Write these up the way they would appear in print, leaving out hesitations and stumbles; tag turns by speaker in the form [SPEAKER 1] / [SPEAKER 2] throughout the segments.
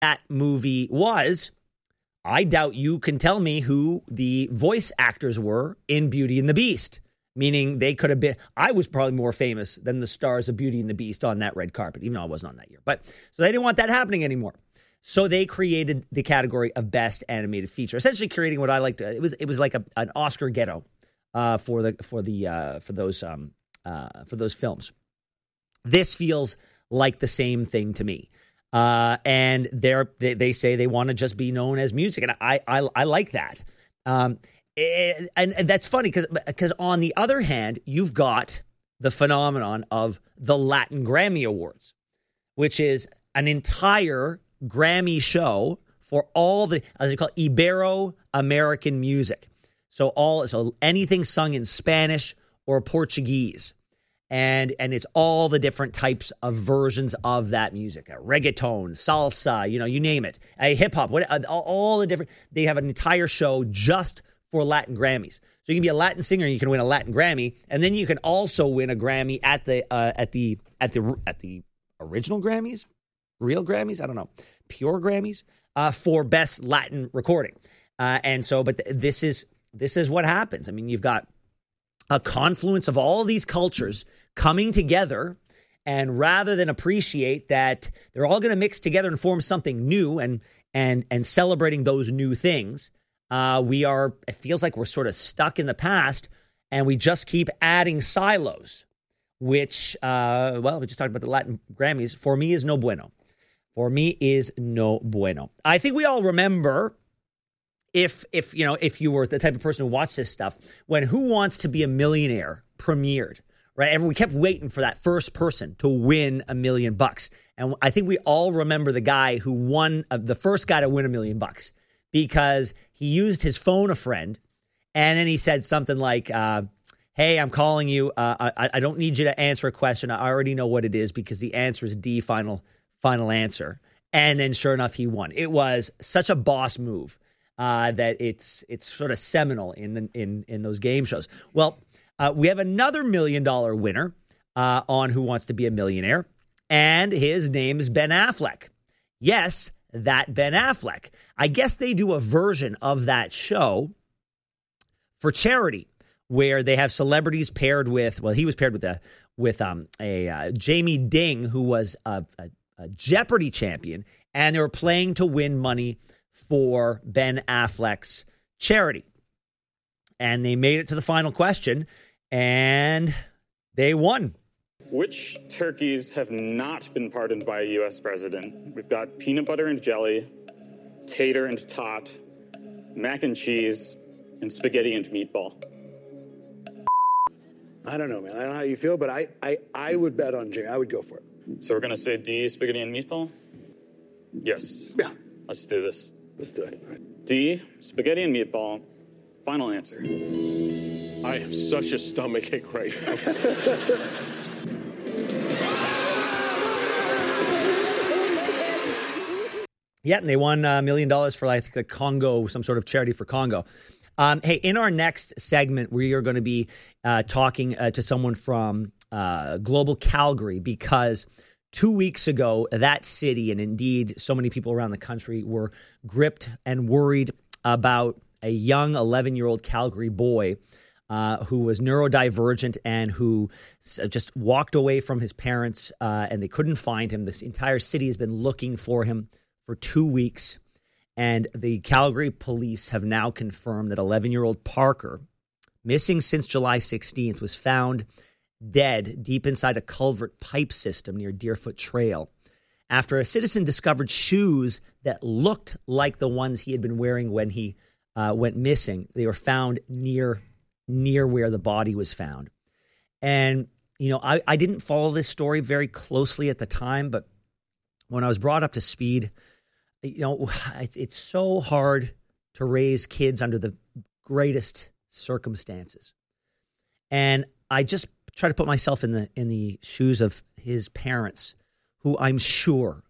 [SPEAKER 1] that movie was, I doubt you can tell me who the voice actors were in Beauty and the Beast. Meaning they could have been, I was probably more famous than the stars of Beauty and the Beast on that red carpet, even though I wasn't on that year. But so they didn't want that happening anymore. So they created the category of Best Animated Feature, essentially creating what I like to. It was like an Oscar ghetto for those films. This feels like the same thing to me, and they say they want to just be known as music, and I like that. And that's funny because on the other hand, you've got the phenomenon of the Latin Grammy Awards, which is an entire Grammy show for all the, as they call it, Ibero-American music. So anything sung in Spanish or Portuguese. And it's all the different types of versions of that music. Reggaeton, salsa, you name it. Hip hop, all the different, they have an entire show just for Latin Grammys. So you can be a Latin singer and you can win a Latin Grammy, and then you can also win a Grammy at the original Grammys, real Grammys, I don't know, pure Grammys, for best Latin recording. But this is what happens. I mean, you've got a confluence of all these cultures coming together, and rather than appreciate that they're all going to mix together and form something new and celebrating those new things, it feels like we're sort of stuck in the past, and we just keep adding silos, which, we just talked about the Latin Grammys, for me is no bueno. I think we all remember, if you were the type of person who watched this stuff, when Who Wants to Be a Millionaire premiered, right? And we kept waiting for that first person to win $1 million. And I think we all remember the guy who won, the first guy to win $1 million, because he used his phone a friend, and then he said something like, hey, I'm calling you. I don't need you to answer a question. I already know what it is because the answer is D, final answer. And then sure enough, he won. It was such a boss move that it's sort of seminal in those game shows. Well, we have another $1 million winner on Who Wants to Be a Millionaire, and his name is Ben Affleck. Yes, that Ben Affleck. I guess they do a version of that show for charity where they have celebrities paired with, he was paired with Jamie Ding, who was a Jeopardy champion, and they were playing to win money for Ben Affleck's charity. And they made it to the final question, and they won.
[SPEAKER 2] Which turkeys have not been pardoned by a U.S. president? We've got peanut butter and jelly, tater and tot, mac and cheese, and spaghetti and meatball.
[SPEAKER 3] I don't know, man. I don't know how you feel, but I would bet on Jimmy. I would go for it.
[SPEAKER 2] So we're going to say D, spaghetti and meatball? Yes.
[SPEAKER 3] Yeah.
[SPEAKER 2] Let's do this.
[SPEAKER 3] Let's do it. Right.
[SPEAKER 2] D, spaghetti and meatball. Final answer.
[SPEAKER 4] I have such a stomachache right now.
[SPEAKER 1] Yeah, and they won $1 million for, I think, the Congo, some sort of charity for Congo. Hey, in our next segment, we are going to be talking to someone from Global Calgary, because 2 weeks ago, that city, and indeed so many people around the country, were gripped and worried about a young 11-year-old Calgary boy who was neurodivergent and who just walked away from his parents, and they couldn't find him. This entire city has been looking for him for 2 weeks, and the Calgary police have now confirmed that 11-year-old Parker, missing since July 16th, was found dead deep inside a culvert pipe system near Deerfoot Trail after a citizen discovered shoes that looked like the ones he had been wearing when he went missing. They were found near where the body was found. And, I didn't follow this story very closely at the time, but when I was brought up to speed, it's so hard to raise kids under the greatest circumstances. And I just try to put myself in the shoes of his parents, who I'm sure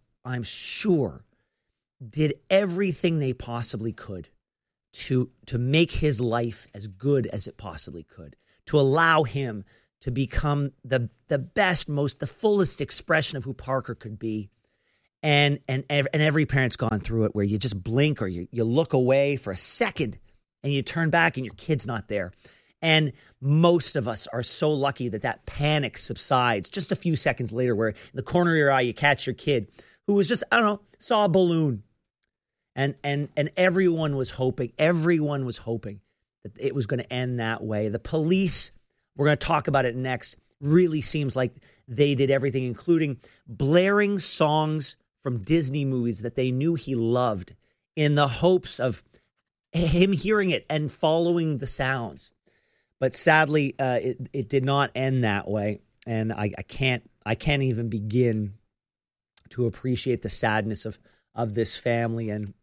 [SPEAKER 1] did everything they possibly could to make his life as good as it possibly could, to allow him to become the best, the fullest expression of who Parker could be. And every parent's gone through it where you just blink or you look away for a second and you turn back and your kid's not there. And most of us are so lucky that panic subsides just a few seconds later, where in the corner of your eye, you catch your kid who was just, saw a balloon. And everyone was hoping that it was going to end that way. The police, we're going to talk about it next, really seems like they did everything, including blaring songs from Disney movies that they knew he loved in the hopes of him hearing it and following the sounds. But sadly, it did not end that way. And I can't even begin to appreciate the sadness of this family and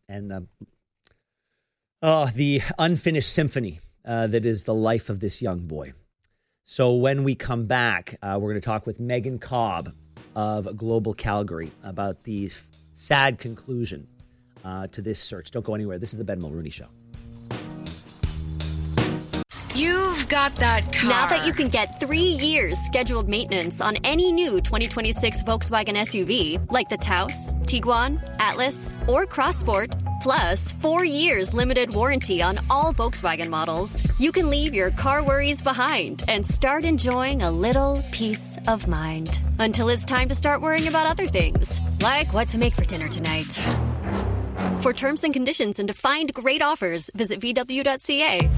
[SPEAKER 1] the unfinished symphony that is the life of this young boy. So when we come back, we're going to talk with Megan Cobb of Global Calgary about the sad conclusion to this search. Don't go anywhere. This is the Ben Mulrooney Show.
[SPEAKER 5] You've got that car.
[SPEAKER 6] Now that you can get 3 years scheduled maintenance on any new 2026 Volkswagen SUV, like the Taos, Tiguan, Atlas, or Crossport, plus 4 years limited warranty on all Volkswagen models, you can leave your car worries behind and start enjoying a little peace of mind. Until it's time to start worrying about other things, like what to make for dinner tonight. For terms and conditions and to find great offers, visit VW.ca.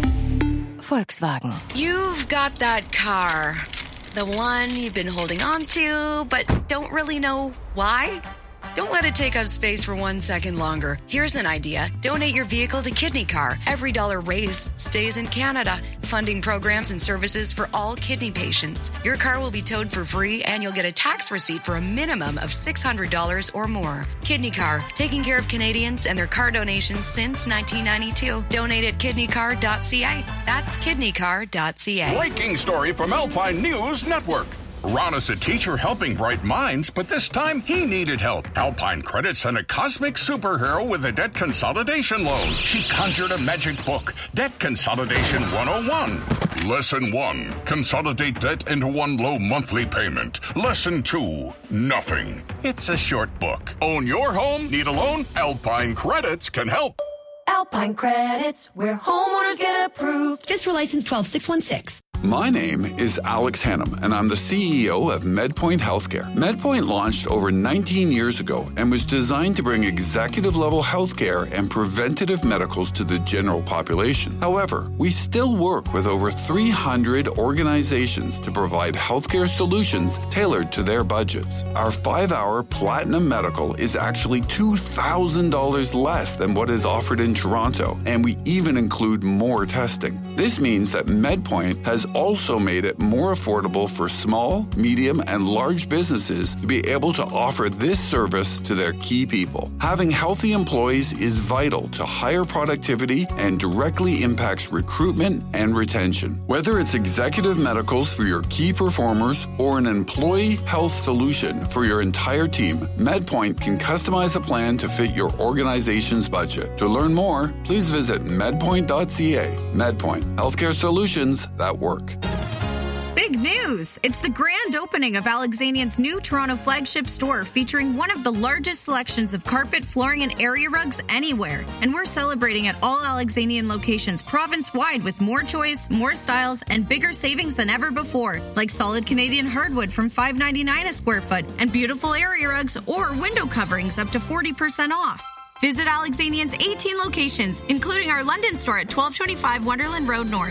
[SPEAKER 5] Volkswagen. You've got that car. The one you've been holding on to, but don't really know why? Don't let it take up space for 1 second longer. Here's an idea. Donate your vehicle to Kidney Car. Every dollar raised stays in Canada, funding programs and services for all kidney patients. Your car will be towed for free, and you'll get a tax receipt for a minimum of $600 or more. Kidney Car, taking care of Canadians and their car donations since 1992. Donate at kidneycar.ca. That's kidneycar.ca.
[SPEAKER 7] Breaking story from Alpine News Network. Ron is a teacher helping bright minds, but this time he needed help. Alpine Credit sent a cosmic superhero with a debt consolidation loan. She conjured a magic book, Debt Consolidation 101. Lesson 1, consolidate debt into one low monthly payment. Lesson 2, nothing. It's a short book. Own your home? Need a loan? Alpine Credits can help.
[SPEAKER 8] Alpine Credits, where homeowners get approved. Just for license 12616.
[SPEAKER 9] My name is Alex Hannum, and I'm the CEO of MedPoint Healthcare. MedPoint launched over 19 years ago and was designed to bring executive-level healthcare and preventative medicals to the general population. However, we still work with over 300 organizations to provide healthcare solutions tailored to their budgets. Our 5-hour Platinum Medical is actually $2,000 less than what is offered in Toronto, and we even include more testing. This means that MedPoint has also made it more affordable for small, medium, and large businesses to be able to offer this service to their key people. Having healthy employees is vital to higher productivity and directly impacts recruitment and retention. Whether it's executive medicals for your key performers or an employee health solution for your entire team, MedPoint can customize a plan to fit your organization's budget. To learn more, please visit medpoint.ca. MedPoint, healthcare solutions that work.
[SPEAKER 10] Big news! It's the grand opening of Alexanian's new Toronto flagship store, featuring one of the largest selections of carpet, flooring, and area rugs anywhere. And we're celebrating at all Alexanian locations province-wide with more choice, more styles, and bigger savings than ever before, like solid Canadian hardwood from $5.99 a square foot, and beautiful area rugs or window coverings up to 40% off. Visit Alexanian's 18 locations, including our London store at 1225 Wonderland Road North.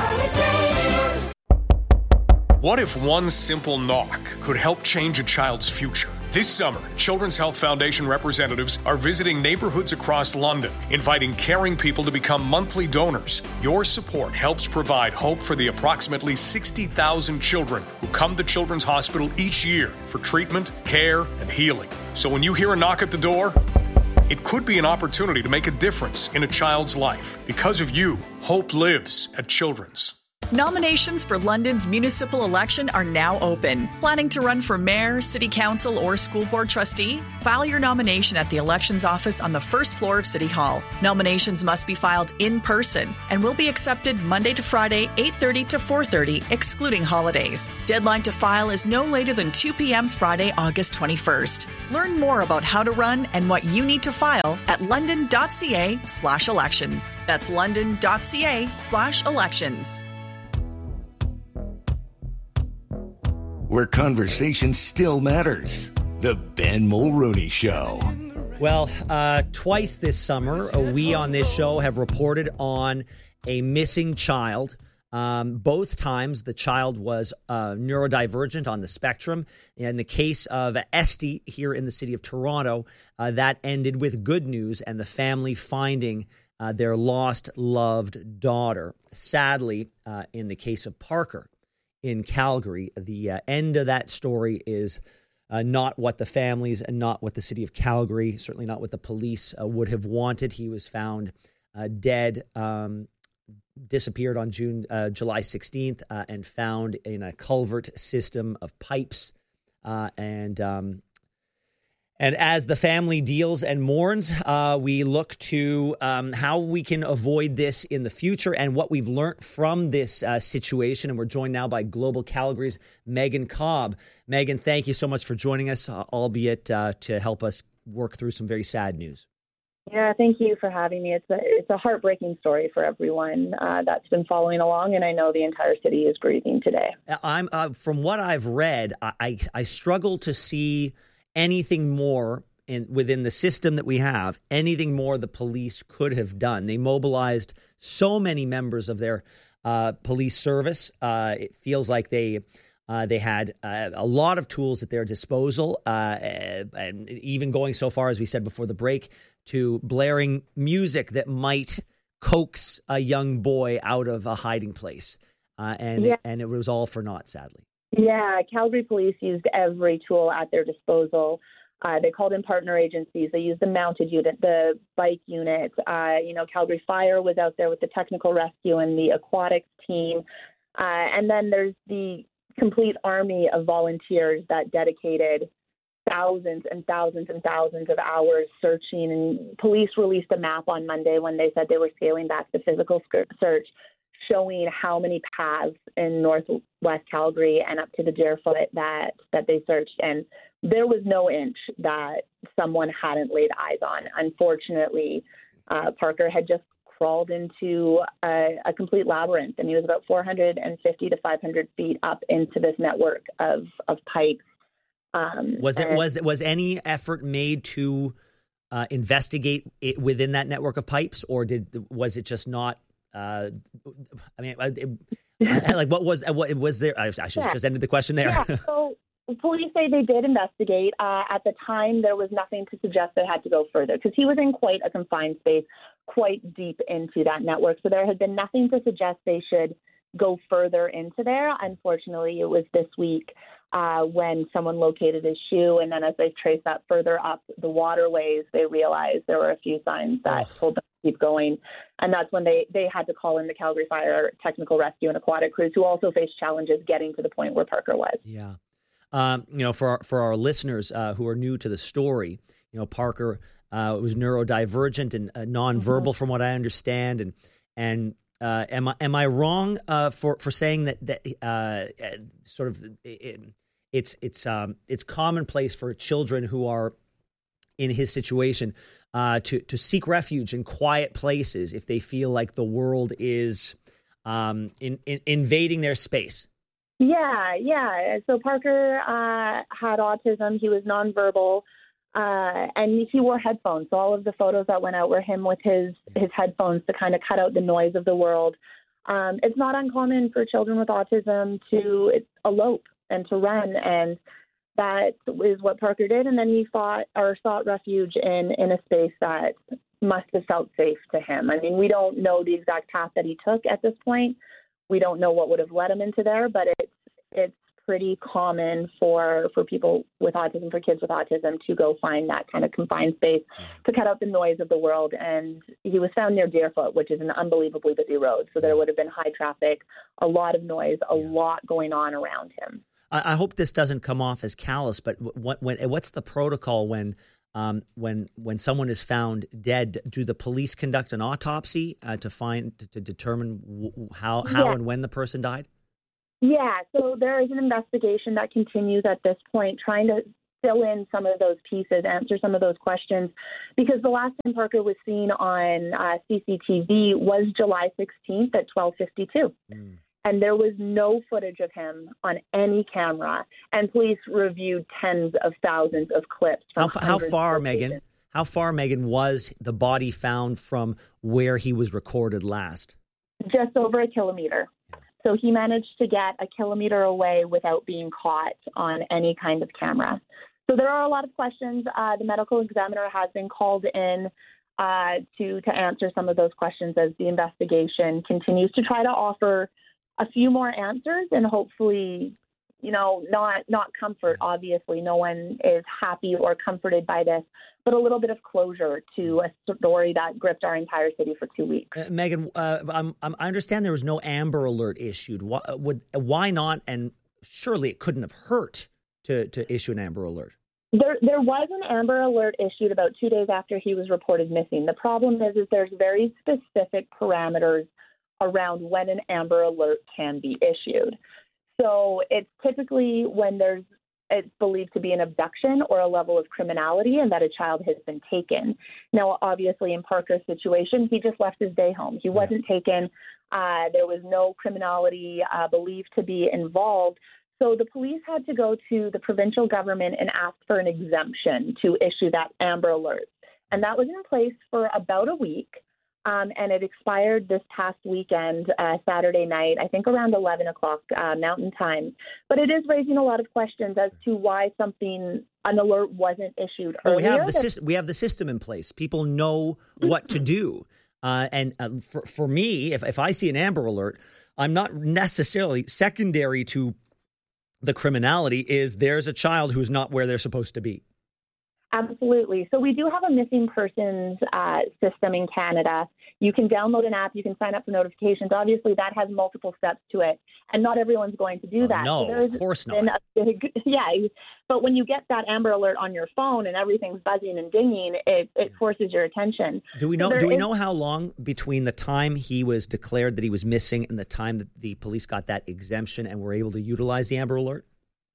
[SPEAKER 11] What if one simple knock could help change a child's future? This summer, Children's Health Foundation representatives are visiting neighborhoods across London, inviting caring people to become monthly donors. Your support helps provide hope for the approximately 60,000 children who come to Children's Hospital each year for treatment, care, and healing. So when you hear a knock at the door, it could be an opportunity to make a difference in a child's life. Because of you, hope lives at Children's.
[SPEAKER 12] Nominations for London's municipal election are now open. Planning to run for mayor, city council, or school board trustee? File your nomination at the elections office on the first floor of City Hall. Nominations must be filed in person and will be accepted Monday to Friday, 8:30 to 4:30, excluding holidays. Deadline to file is no later than 2 p.m. Friday, August 21st. Learn more about how to run and what you need to file at london.ca/elections. That's london.ca/elections.
[SPEAKER 13] Where conversation still matters. The Ben Mulroney Show.
[SPEAKER 1] Well, twice this summer, we on this show have reported on a missing child. Both times, the child was neurodivergent on the spectrum. In the case of Esty here in the city of Toronto, that ended with good news and the family finding their lost, loved daughter. Sadly, in the case of Parker in Calgary, the end of that story is not what the families and not what the city of Calgary, certainly not what the police would have wanted. He was found dead, disappeared on July 16th and found in a culvert system of pipes. And as the family deals and mourns, we look to how we can avoid this in the future and what we've learned from this situation. And we're joined now by Global Calgary's Megan Cobb. Megan, thank you so much for joining us, albeit to help us work through some very sad news.
[SPEAKER 14] Yeah, thank you for having me. It's a heartbreaking story for everyone that's been following along, and I know the entire city is grieving today.
[SPEAKER 1] From what I've read, I struggle to see anything more within the system that we have, anything more the police could have done. They mobilized so many members of their police service. It feels like they had a lot of tools at their disposal, and even going so far, as we said before the break, to blaring music that might coax a young boy out of a hiding place. And it was all for naught, sadly.
[SPEAKER 14] Yeah, Calgary police used every tool at their disposal. They called in partner agencies. They used the mounted unit, the bike unit. Calgary Fire was out there with the technical rescue and the aquatics team. And then there's the complete army of volunteers that dedicated thousands and thousands and thousands of hours searching. And police released a map on Monday when they said they were scaling back the physical search, showing how many paths in northwest Calgary and up to the Deerfoot that they searched. And there was no inch that someone hadn't laid eyes on. Unfortunately, Parker had just crawled into a complete labyrinth, and he was about 450 to 500 feet up into this network of pipes.
[SPEAKER 1] Was any effort made to investigate it within that network of pipes, or was it just not? What was there? I should just ended the question there.
[SPEAKER 14] Yeah, so police say they did investigate. At the time, there was nothing to suggest they had to go further because he was in quite a confined space, quite deep into that network. So there had been nothing to suggest they should go further into there. Unfortunately, it was this week when someone located his shoe, and then as they traced that further up the waterways, they realized there were a few signs that told them to keep going. And that's when they had to call in the Calgary Fire technical rescue and aquatic crews, who also faced challenges getting to the point where Parker was.
[SPEAKER 1] Yeah. For our listeners who are new to the story, Parker was neurodivergent and nonverbal, from what I understand. And am I wrong for saying that sort of it's commonplace for children who are in his situation to seek refuge in quiet places if they feel like the world is invading their space?
[SPEAKER 14] Yeah. So Parker had autism. He was nonverbal, and he wore headphones. So all of the photos that went out were him with his headphones to kind of cut out the noise of the world. It's not uncommon for children with autism to elope and to run, and that is what Parker did. And then he sought refuge in a space that must have felt safe to him. I mean, we don't know the exact path that he took at this point. We don't know what would have led him into there, but it's pretty common for people with autism, for kids with autism, to go find that kind of confined space to cut out the noise of the world. And he was found near Deerfoot, which is an unbelievably busy road. So there would have been high traffic, a lot of noise, a lot going on around him.
[SPEAKER 1] I hope this doesn't come off as callous, but what's the protocol when someone is found dead? Do the police conduct an autopsy to determine how and when the person died?
[SPEAKER 14] Yeah, so there is an investigation that continues at this point, trying to fill in some of those pieces, answer some of those questions, because the last time Parker was seen on CCTV was July 16th at 12:52. And there was no footage of him on any camera. And police reviewed tens of thousands of clips.
[SPEAKER 1] How far, Megan? How far, Megan, was the body found from where he was recorded last?
[SPEAKER 14] Just over a kilometer. So he managed to get a kilometer away without being caught on any kind of camera. So there are a lot of questions. The medical examiner has been called in to answer some of those questions as the investigation continues to try to offer a few more answers and hopefully, not comfort. Obviously, no one is happy or comforted by this, but a little bit of closure to a story that gripped our entire city for 2 weeks.
[SPEAKER 1] Megan, I understand there was no Amber Alert issued. Why not? And surely it couldn't have hurt to issue an Amber Alert.
[SPEAKER 14] There was an Amber Alert issued about 2 days after he was reported missing. The problem is there's very specific parameters around when an Amber Alert can be issued. So it's typically when it's believed to be an abduction or a level of criminality and that a child has been taken. Now, obviously, in Parker's situation, he just left his day home. He wasn't taken. There was no criminality believed to be involved. So the police had to go to the provincial government and ask for an exemption to issue that Amber Alert. And that was in place for about a week. And it expired this past weekend, Saturday night, I think around 11 o'clock Mountain Time. But it is raising a lot of questions as to why an alert wasn't issued earlier.
[SPEAKER 1] We have the system in place. People know what to do. And for me, if I see an Amber Alert, I'm not necessarily secondary to the criminality is there's a child who's not where they're supposed to be.
[SPEAKER 14] Absolutely. So we do have a missing persons system in Canada. You can download an app. You can sign up for notifications. Obviously, that has multiple steps to it, and not everyone's going to do that.
[SPEAKER 1] No, of course not.
[SPEAKER 14] But when you get that Amber Alert on your phone and everything's buzzing and dinging, it forces your attention.
[SPEAKER 1] Do we know how long between the time he was declared that he was missing and the time that the police got that exemption and were able to utilize the Amber Alert?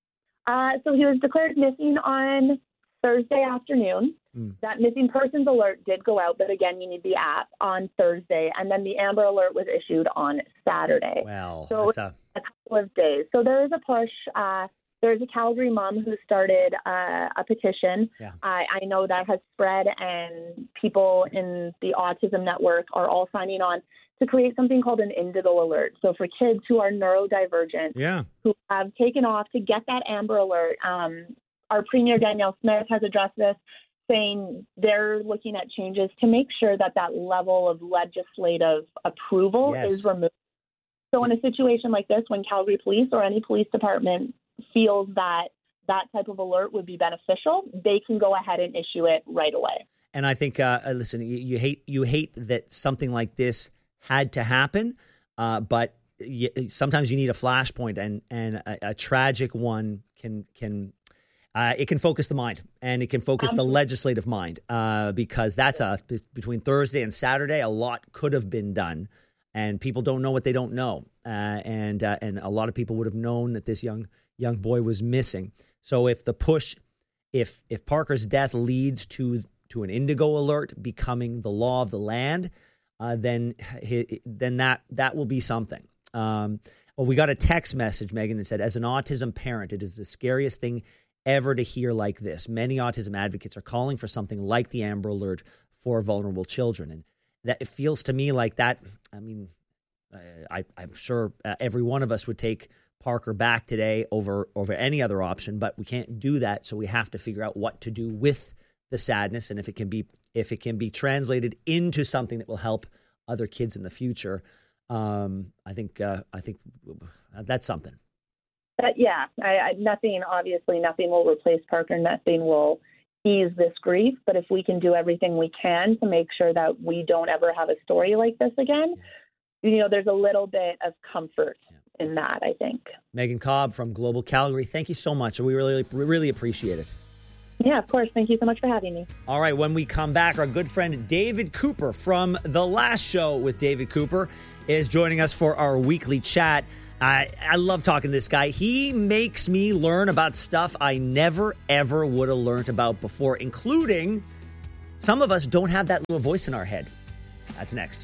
[SPEAKER 14] So he was declared missing on Thursday afternoon. That missing persons alert did go out, but again, you need the app on Thursday, and then the Amber Alert was issued on Saturday.
[SPEAKER 1] Well,
[SPEAKER 14] so
[SPEAKER 1] that's
[SPEAKER 14] a couple of days. So there is a push. There's a Calgary mom who started a petition.
[SPEAKER 1] Yeah.
[SPEAKER 14] I know that has spread, and people in the Autism Network are all signing on to create something called an Indigo Alert. So for kids who are neurodivergent, who have taken off to get that Amber Alert, our Premier Danielle Smith has addressed this, saying they're looking at changes to make sure that level of legislative approval is removed. So in a situation like this, when Calgary Police or any police department feels that type of alert would be beneficial, they can go ahead and issue it right away.
[SPEAKER 1] And I think, listen, you hate that something like this had to happen, but sometimes you need a flashpoint, and a tragic one can it can focus the mind, and it can focus the legislative mind, because that's between Thursday and Saturday, a lot could have been done, and people don't know what they don't know, and a lot of people would have known that this young boy was missing. So if the push, if Parker's death leads to an Indigo Alert becoming the law of the land, then that will be something. Well, we got a text message, Megan, that said, as an autism parent, it is the scariest thing ever to hear like this. Many autism advocates are calling for something like the Amber Alert for vulnerable children. And that it feels to me like that. I mean, I'm sure every one of us would take Parker back today over any other option, but we can't do that. So we have to figure out what to do with the sadness, and if it can be translated into something that will help other kids in the future. I think that's something.
[SPEAKER 14] But yeah, nothing will replace Parker. Nothing will ease this grief. But if we can do everything we can to make sure that we don't ever have a story like this again, there's a little bit of comfort in that, I think.
[SPEAKER 1] Megan Cobb from Global Calgary, thank you so much. We really, really appreciate it.
[SPEAKER 14] Yeah, of course. Thank you so much for having me.
[SPEAKER 1] All right, when we come back, our good friend David Cooper from The Last Show with David Cooper is joining us for our weekly chat. I love talking to this guy. He makes me learn about stuff I never, ever would have learned about before, including some of us don't have that little voice in our head. That's next.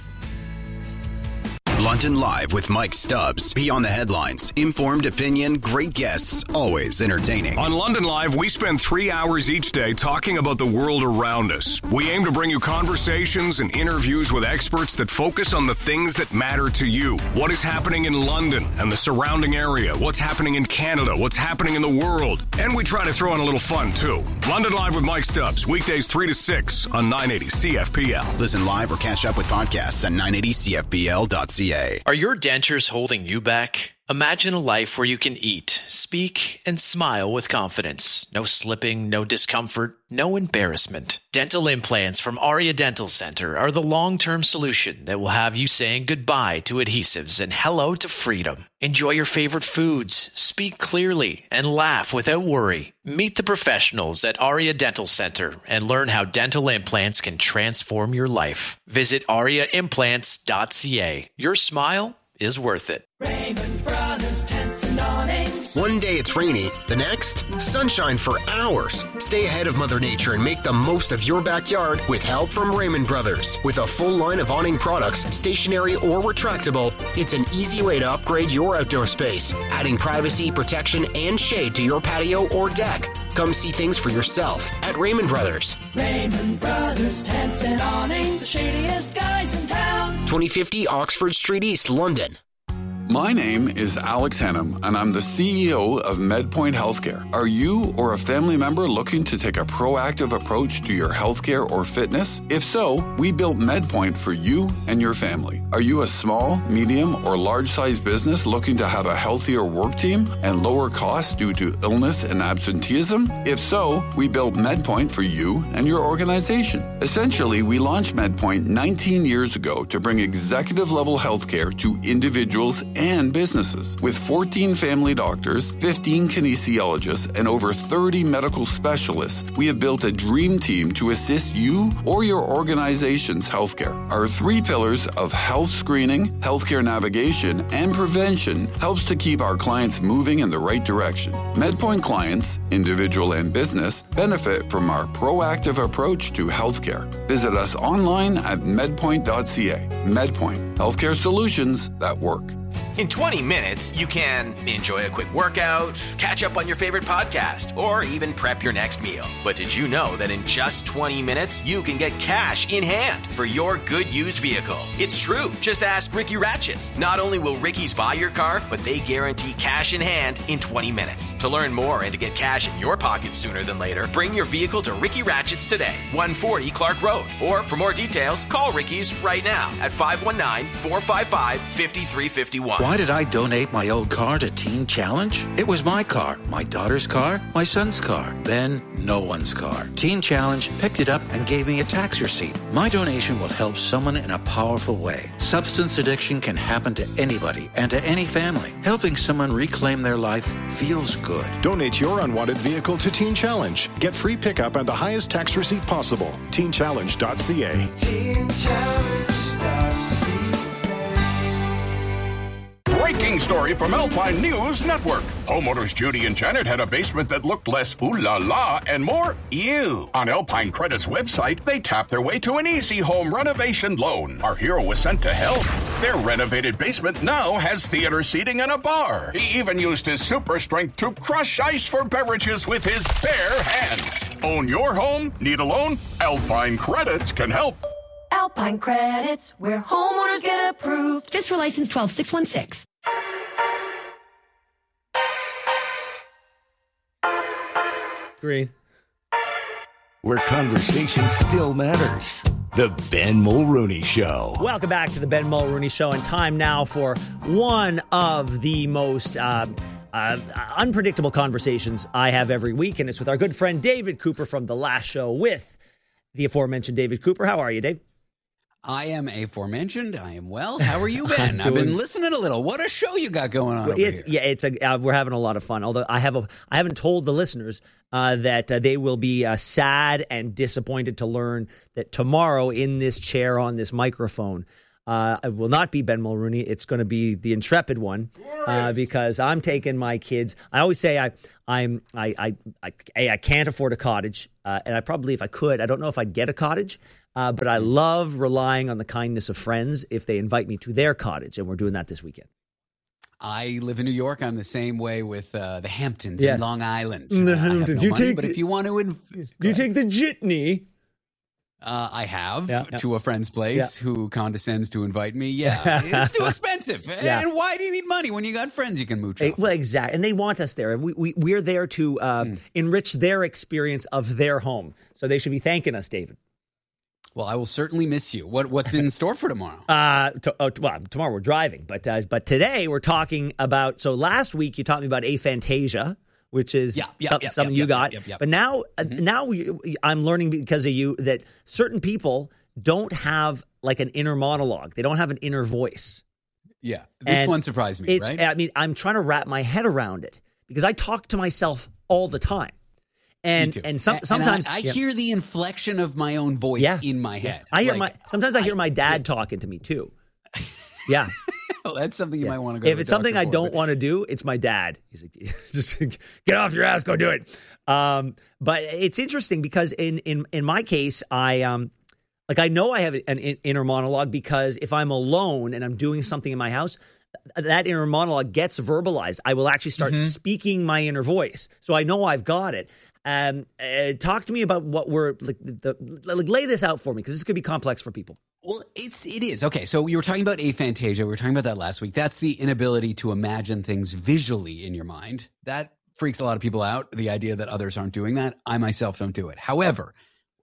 [SPEAKER 15] London Live with Mike Stubbs. Beyond the headlines. Informed opinion, great guests, always entertaining.
[SPEAKER 11] On London Live, we spend 3 hours each day talking about the world around us. We aim to bring you conversations and interviews with experts that focus on the things that matter to you. What is happening in London and the surrounding area? What's happening in Canada? What's happening in the world? And we try to throw in a little fun, too. London Live with Mike Stubbs. Weekdays 3 to 6 on 980 CFPL.
[SPEAKER 15] Listen live or catch up with podcasts at 980CFPL.ca.
[SPEAKER 16] Are your dentures holding you back? Imagine a life where you can eat, speak, and smile with confidence. No slipping, no discomfort, no embarrassment. Dental implants from Aria Dental Center are the long-term solution that will have you saying goodbye to adhesives and hello to freedom. Enjoy your favorite foods, speak clearly, and laugh without worry. Meet the professionals at Aria Dental Center and learn how dental implants can transform your life. Visit ariaimplants.ca. Your smile is worth it.
[SPEAKER 8] Raymond Brothers Tents and Awnings.
[SPEAKER 15] One day it's rainy, the next, sunshine for hours. Stay ahead of Mother Nature and make the most of your backyard with help from Raymond Brothers. With a full line of awning products, stationary or retractable, it's an easy way to upgrade your outdoor space, adding privacy, protection, and shade to your patio or deck. Come see things for yourself at Raymond Brothers.
[SPEAKER 8] Raymond Brothers Tents and Awnings, the shadiest guys in town.
[SPEAKER 15] 2050 Oxford Street East, London.
[SPEAKER 9] My name is Alex Hannum, and I'm the CEO of MedPoint Healthcare. Are you or a family member looking to take a proactive approach to your healthcare or fitness? If so, we built MedPoint for you and your family. Are you a small, medium, or large-sized business looking to have a healthier work team and lower costs due to illness and absenteeism? If so, we built MedPoint for you and your organization. Essentially, we launched MedPoint 19 years ago to bring executive-level healthcare to individuals and businesses. With 14 family doctors, 15 kinesiologists, and over 30 medical specialists, we have built a dream team to assist you or your organization's healthcare. Our 3 pillars of health screening, healthcare navigation, and prevention helps to keep our clients moving in the right direction. MedPoint clients, individual and business, benefit from our proactive approach to healthcare. Visit us online at medpoint.ca. MedPoint, healthcare solutions that work.
[SPEAKER 17] In 20 minutes, you can enjoy a quick workout, catch up on your favorite podcast, or even prep your next meal. But did you know that in just 20 minutes, you can get cash in hand for your good used vehicle? It's true. Just ask Ricky Ratchets. Not only will Ricky's buy your car, but they guarantee cash in hand in 20 minutes. To learn more and to get cash in your pocket sooner than later, bring your vehicle to Ricky Ratchets today, 140 Clark Road. Or for more details, call Ricky's right now at 519-455-5351.
[SPEAKER 18] Why did I donate my old car to Teen Challenge? It was my car, my daughter's car, my son's car, then no one's car. Teen Challenge picked it up and gave me a tax receipt. My donation will help someone in a powerful way. Substance addiction can happen to anybody and to any family. Helping someone reclaim their life feels good.
[SPEAKER 19] Donate your unwanted vehicle to Teen Challenge. Get free pickup and the highest tax receipt possible. TeenChallenge.ca.
[SPEAKER 7] TeenChallenge.ca. Breaking story from Alpine News Network. Homeowners Judy and Janet had a basement that looked less ooh la la and more ew. On Alpine Credit's website, they tapped their way to an easy home renovation loan. Our hero was sent to help. Their renovated basement now has theater seating and a bar. He even used his super strength to crush ice for beverages with his bare hands. Own your home? Need a loan? Alpine Credits can help.
[SPEAKER 8] Alpine Credits, where homeowners get approved.
[SPEAKER 20] Just for license 12616.
[SPEAKER 1] Green.
[SPEAKER 13] Where conversation still matters. The Ben Mulrooney Show.
[SPEAKER 1] Welcome back to the Ben Mulrooney Show, and time now for one of the most unpredictable conversations I have every week, and it's with our good friend David Cooper from The Last Show with the aforementioned David Cooper. How are you, Dave?
[SPEAKER 21] I am aforementioned. I am well. How are you, Ben? I've been listening a little. What a show you got going on over here.
[SPEAKER 1] Yeah, we're having a lot of fun. Although I haven't told the listeners that they will be sad and disappointed to learn that tomorrow in this chair on this microphone, it will not be Ben Mulrooney. It's going to be the intrepid one because I'm taking my kids. I always say I can't afford a cottage, and I probably, if I could, I don't know if I'd get a cottage. But I love relying on the kindness of friends if they invite me to their cottage, and we're doing that this weekend.
[SPEAKER 21] I live in New York. I'm the same way with the Hamptons in Long Island.
[SPEAKER 1] The Hamptons.
[SPEAKER 21] But if you want to,
[SPEAKER 1] do you take the jitney?
[SPEAKER 21] I have to a friend's place who condescends to invite me. Yeah, it's too expensive. And why do you need money when you got friends you can mooch off?
[SPEAKER 1] Well, exactly. And they want us there. We're there to enrich their experience of their home. So they should be thanking us, David.
[SPEAKER 21] Well, I will certainly miss you. What's in store for tomorrow?
[SPEAKER 1] Tomorrow we're driving, but today we're talking about. So last week you taught me about aphantasia, which is something you got. But now I'm learning because of you that certain people don't have like an inner monologue. They don't have an inner voice.
[SPEAKER 21] Yeah, this one surprised me. Right?
[SPEAKER 1] I mean, I'm trying to wrap my head around it because I talk to myself all the time. And sometimes
[SPEAKER 21] I hear the inflection of my own voice in my head.
[SPEAKER 1] I hear sometimes I hear my dad talking to me too. Yeah.
[SPEAKER 21] Well, that's something you might want to go.
[SPEAKER 1] If it's something I don't want to do, it's my dad. He's like, just get off your ass, go do it. But it's interesting because in my case, I know I have an inner monologue because if I'm alone and I'm doing something in my house, that inner monologue gets verbalized. I will actually start speaking my inner voice. So I know I've got it. Talk to me about what we're lay this out for me because this could be complex for people.
[SPEAKER 21] Well, it is. Okay, so you were talking about aphantasia. We were talking about that last week. That's the inability to imagine things visually in your mind. That freaks a lot of people out, the idea that others aren't doing that. I myself don't do it. However,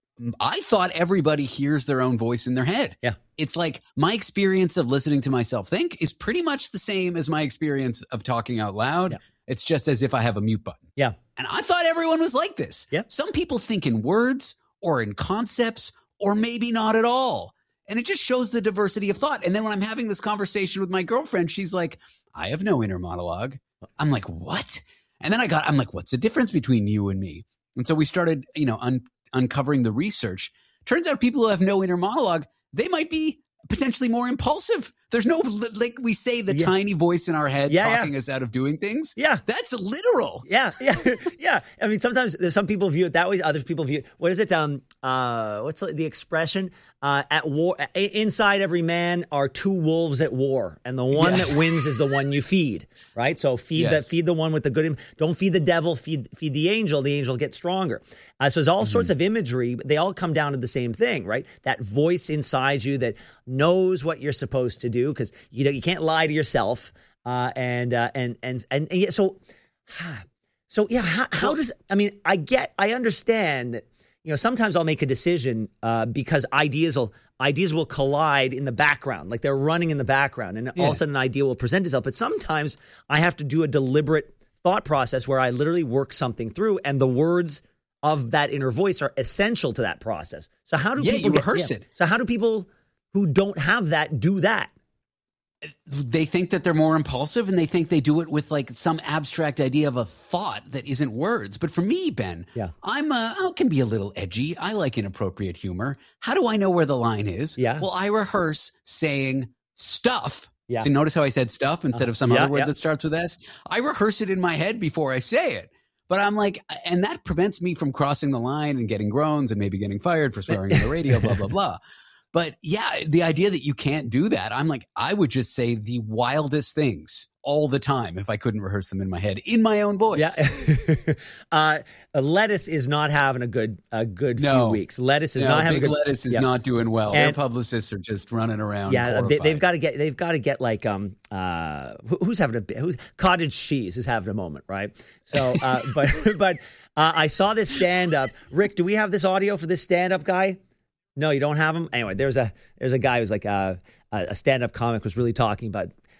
[SPEAKER 21] I thought everybody hears their own voice in their head.
[SPEAKER 1] Yeah.
[SPEAKER 21] It's like my experience of listening to myself think is pretty much the same as my experience of talking out loud. Yeah. It's just as if I have a mute button.
[SPEAKER 1] Yeah.
[SPEAKER 21] And I thought everyone was like this.
[SPEAKER 1] Yeah.
[SPEAKER 21] Some people think in words or in concepts or maybe not at all. And it just shows the diversity of thought. And then when I'm having this conversation with my girlfriend, she's like, I have no inner monologue. I'm like, what? And then I'm like, what's the difference between you and me? And so we started, uncovering the research. Turns out people who have no inner monologue, they might be potentially more impulsive. There's no, like we say, the tiny voice in our head talking us out of doing things.
[SPEAKER 1] Yeah.
[SPEAKER 21] That's literal.
[SPEAKER 1] Yeah. I mean, sometimes some people view it that way. Other people view it. What is it? What's the expression? At war, inside every man are two wolves at war, and the one that wins is the one you feed. Right. So feed the one with the good. Don't feed the devil. Feed the angel. The angel gets stronger. So there's all sorts of imagery. But they all come down to the same thing, right? That voice inside you that knows what you're supposed to do because you can't lie to yourself. How does I understand that. Sometimes I'll make a decision because ideas will collide in the background, like they're running in the background, and all of a sudden an idea will present itself. But sometimes I have to do a deliberate thought process where I literally work something through, and the words of that inner voice are essential to that process. So how do people
[SPEAKER 21] rehearse it?
[SPEAKER 1] So how do people who don't have that do that?
[SPEAKER 21] They think that they're more impulsive and they think they do it with like some abstract idea of a thought that isn't words. But for me, Ben, I can be a little edgy. I like inappropriate humor. How do I know where the line is?
[SPEAKER 1] Yeah.
[SPEAKER 21] Well, I rehearse saying stuff.
[SPEAKER 1] Yeah.
[SPEAKER 21] So notice how I said stuff instead of some other word that starts with S? I rehearse it in my head before I say it. But I'm like, and that prevents me from crossing the line and getting groans and maybe getting fired for swearing on the radio, blah, blah, blah. But yeah, the idea that you can't do that, I'm like, I would just say the wildest things all the time if I couldn't rehearse them in my head, in my own voice.
[SPEAKER 1] Yeah. Lettuce is not having a good few weeks. Lettuce is not having
[SPEAKER 21] Big Lettuce is not doing well. Their publicists are just running around.
[SPEAKER 1] Yeah, they've got to get like who's cottage cheese is having a moment, right? So but I saw this stand up. Rick, do we have this audio for this stand up guy? No, you don't have him? Anyway, there's a guy who's like a stand-up comic was really talking about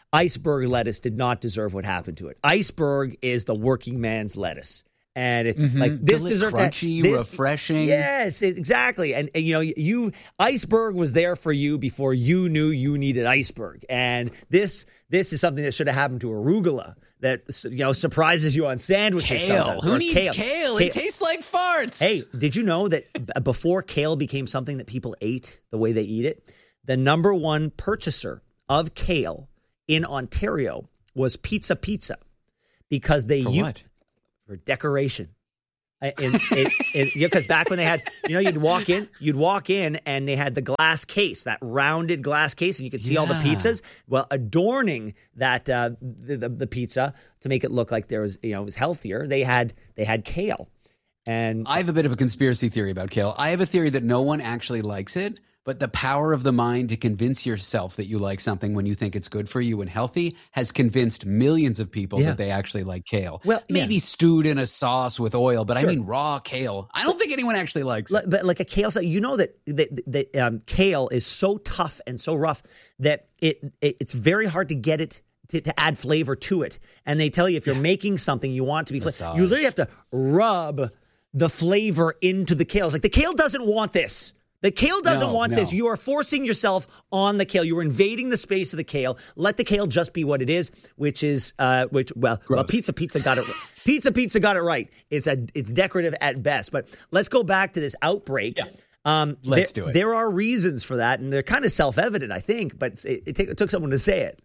[SPEAKER 1] iceberg lettuce did not deserve what happened to it. Iceberg is the working man's lettuce. And it's like this deserves
[SPEAKER 21] crunchy, refreshing.
[SPEAKER 1] Yes, exactly. And you iceberg was there for you before you knew you needed iceberg. And this is something that should have happened to arugula that surprises you on sandwiches.
[SPEAKER 21] Kale.
[SPEAKER 1] Sometimes.
[SPEAKER 21] Who needs kale? It tastes like farts.
[SPEAKER 1] Hey, did you know that before kale became something that people ate the way they eat it, the number one purchaser of kale in Ontario was Pizza because they used
[SPEAKER 21] what?
[SPEAKER 1] For decoration. Because back when they had, you'd walk in and they had the glass case, that rounded glass case, and you could see all the pizzas. Well, adorning that the pizza to make it look like there was, it was healthier. They had kale. And
[SPEAKER 21] I have a bit of a conspiracy theory about kale. I have a theory that no one actually likes it, but the power of the mind to convince yourself that you like something when you think it's good for you and healthy has convinced millions of people that they actually like kale.
[SPEAKER 1] Well,
[SPEAKER 21] maybe stewed in a sauce with oil, but I mean raw kale. I don't think anyone actually likes it.
[SPEAKER 1] But like a kale, that kale is so tough and so rough that it's very hard to get it to add flavor to it. And they tell you if you're making something you want it to be flavor, you literally have to rub the flavor into the kale. It's like the kale doesn't want this. The kale doesn't want this. You are forcing yourself on the kale. You are invading the space of the kale. Let the kale just be what it is, which is Pizza got it. Pizza got it right. It's decorative at best. But let's go back to this outbreak.
[SPEAKER 21] Yeah. Let's do it.
[SPEAKER 1] There are reasons for that, and they're kind of self-evident, I think. But it took someone to say it.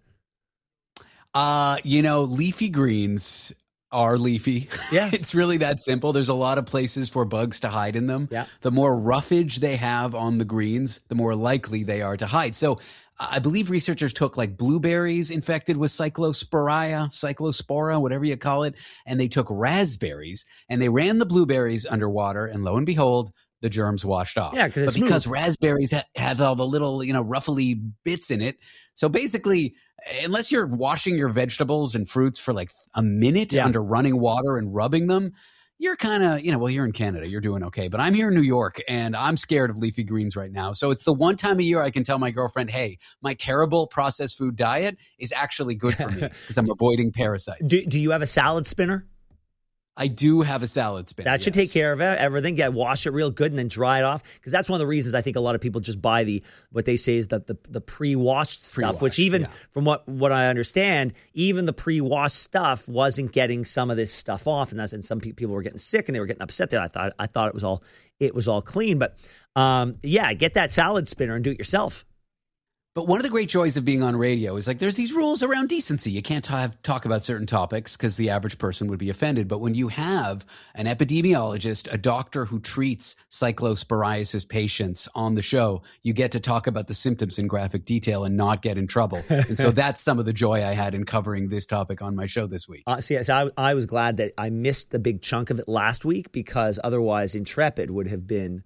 [SPEAKER 21] Leafy greens are leafy.
[SPEAKER 1] Yeah.
[SPEAKER 21] It's really that simple. There's a lot of places for bugs to hide in them.
[SPEAKER 1] Yeah.
[SPEAKER 21] The more roughage they have on the greens, the more likely they are to hide. So I believe researchers took like blueberries infected with cyclospora, whatever you call it, and they took raspberries and they ran the blueberries underwater, and lo and behold, the germs washed off.
[SPEAKER 1] Yeah,
[SPEAKER 21] because raspberries have all the little, ruffly bits in it. So basically, unless you're washing your vegetables and fruits for like a minute under running water and rubbing them, you're kind of, you're in Canada, you're doing okay. But I'm here in New York and I'm scared of leafy greens right now. So it's the one time a year I can tell my girlfriend, hey, my terrible processed food diet is actually good for me because I'm avoiding parasites.
[SPEAKER 1] Do you have a salad spinner?
[SPEAKER 21] I do have a salad spinner.
[SPEAKER 1] That should take care of everything. Yeah, wash it real good and then dry it off. Because that's one of the reasons I think a lot of people just buy what they say is the pre-washed stuff, which even from what I understand, even the pre-washed stuff wasn't getting some of this stuff off, and some people were getting sick and they were getting upset there. I thought it was all clean, but get that salad spinner and do it yourself.
[SPEAKER 21] But one of the great joys of being on radio is like there's these rules around decency. You can't talk about certain topics because the average person would be offended. But when you have an epidemiologist, a doctor who treats cyclosporiasis patients on the show, you get to talk about the symptoms in graphic detail and not get in trouble. And so that's some of the joy I had in covering this topic on my show this week.
[SPEAKER 1] I was glad that I missed the big chunk of it last week because otherwise Intrepid would have been